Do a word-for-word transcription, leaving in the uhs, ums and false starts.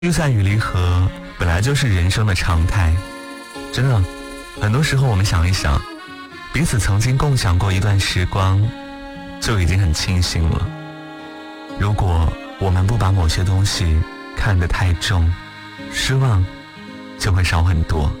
聚散与离合本来就是人生的常态，真的，很多时候我们想一想，彼此曾经共享过一段时光，就已经很庆幸了。如果我们不把某些东西看得太重，失望就会少很多。